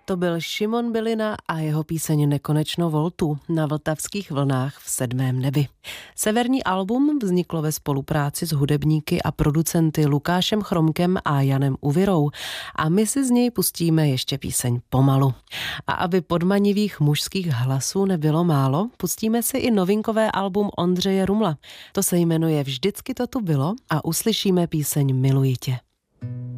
To byl Šimon Bylina a jeho píseň Nekonečno voltu na vltavských vlnách v 7. nebi. Severní album vzniklo ve spolupráci s hudebníky a producenty Lukášem Chromkem a Janem Uvirou a my si z něj pustíme ještě píseň Pomalu. A aby podmanivých mužských hlasů nebylo málo, pustíme si i novinkové album Ondřeje Rumla. To se jmenuje Vždycky to tu bylo a uslyšíme píseň Miluji tě.